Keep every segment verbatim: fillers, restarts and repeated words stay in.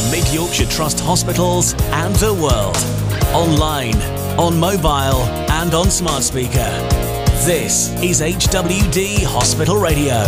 Mid Yorkshire Trust hospitals and the world. Online, on mobile and on smart speaker. This is H W D Hospital Radio.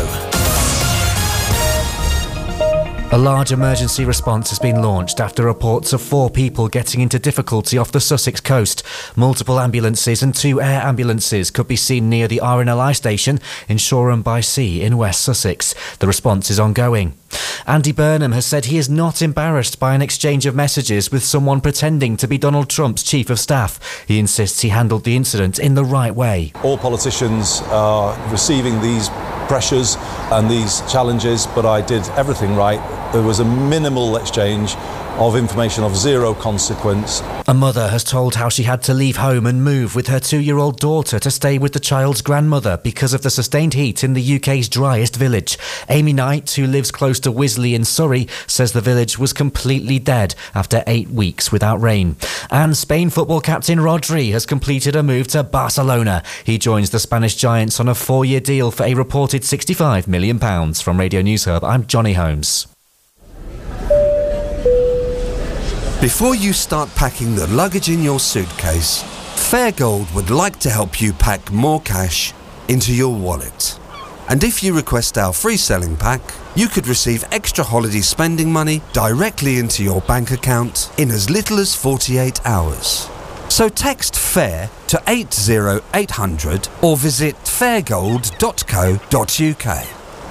A large emergency response has been launched after reports of four people getting into difficulty off the Sussex coast. Multiple ambulances and two air ambulances could be seen near the R N L I station in Shoreham-by-Sea in West Sussex. The response is ongoing. Andy Burnham has said he is not embarrassed by an exchange of messages with someone pretending to be Donald Trump's chief of staff. He insists he handled the incident in the right way. All politicians are receiving these pressures and these challenges, but I did everything right. There was a minimal exchange of information of zero consequence. A mother has told how she had to leave home and move with her two-year-old daughter to stay with the child's grandmother because of the sustained heat in the U K's driest village. Amy Knight, who lives close to Wisley in Surrey, says the village was completely dead after eight weeks without rain. And Spain football captain Rodri has completed a move to Barcelona. He joins the Spanish Giants on a four-year deal for a reported sixty-five million pounds. From Radio News Hub, I'm Johnny Holmes. Before you start packing the luggage in your suitcase, Fairgold would like to help you pack more cash into your wallet. And if you request our free selling pack, you could receive extra holiday spending money directly into your bank account in as little as forty-eight hours. So text FAIR to eight zero eight hundred or visit fairgold dot co dot uk.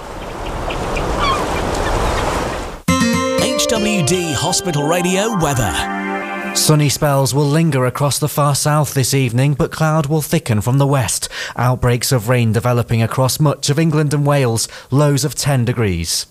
H W D Hospital Radio weather. Sunny spells will linger across the far south this evening, but cloud will thicken from the west. Outbreaks of rain developing across much of England and Wales, lows of ten degrees.